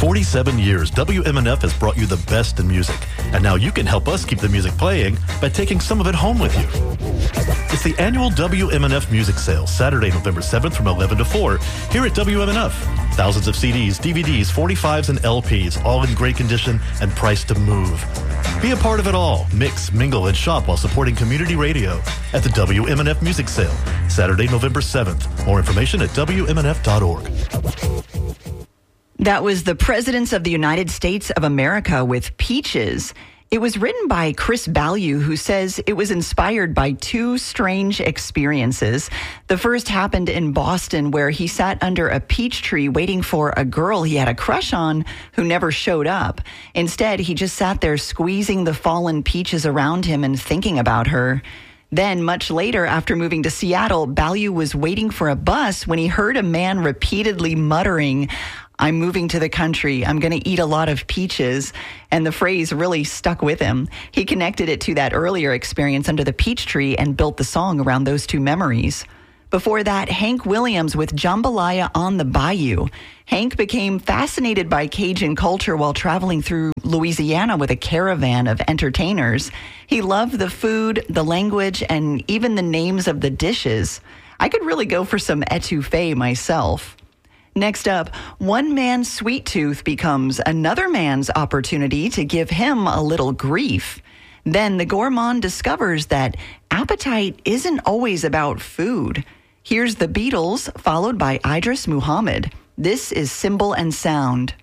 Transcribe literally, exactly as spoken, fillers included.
forty-seven years, W M N F has brought you the best in music. And now you can help us keep the music playing by taking some of it home with you. It's the annual W M N F Music Sale, Saturday, November seventh from eleven to four, here at W M N F. Thousands of C Ds, D V Ds, forty-fives, and L Ps, all in great condition and priced to move. Be a part of it all. Mix, mingle, and shop while supporting community radio at the W M N F Music Sale, Saturday, November seventh. More information at W M N F dot org. That was the Presidents of the United States of America with Peaches. It was written by Chris Ballew, who says it was inspired by two strange experiences. The first happened in Boston, where he sat under a peach tree waiting for a girl he had a crush on who never showed up. Instead, he just sat there squeezing the fallen peaches around him and thinking about her. Then, much later, after moving to Seattle, Ballew was waiting for a bus when he heard a man repeatedly muttering, "I'm moving to the country. I'm going to eat a lot of peaches." And the phrase really stuck with him. He connected it to that earlier experience under the peach tree and built the song around those two memories. Before that, Hank Williams with Jambalaya on the Bayou. Hank became fascinated by Cajun culture while traveling through Louisiana with a caravan of entertainers. He loved the food, the language, and even the names of the dishes. I could really go for some etouffee myself. Next up, one man's sweet tooth becomes another man's opportunity to give him a little grief. Then the gourmand discovers that appetite isn't always about food. Here's the Beatles, followed by Idris Muhammad. This is Symbol and Sound.